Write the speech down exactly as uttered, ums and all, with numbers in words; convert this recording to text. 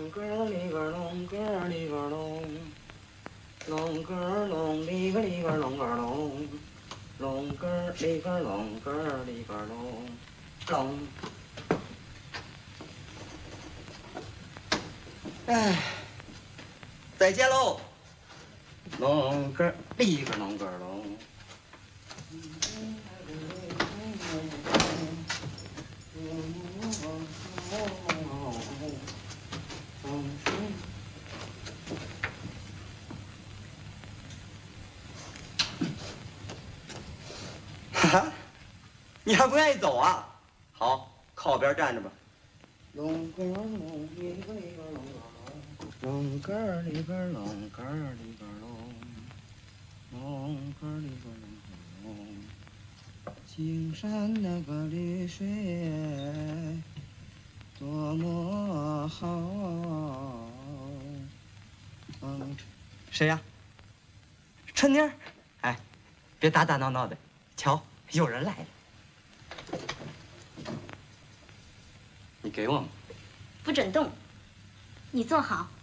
龙哥里个龙哥里个龙，龙哥龙里个里个龙个龙，龙哥里个龙哥里个龙，龙。哎，再见喽，龙哥里个龙个龙。哈哈，你还不愿意走啊？好，靠边站着吧。龙哥龙里个里个龙个龙，龙哥里个龙哥里个龙，龙哥里个龙个龙。青山那个绿水多么好。嗯，谁呀？春妮儿。哎，别打打闹闹的，瞧，有人来了。你给我吗？ 不准动，你坐好。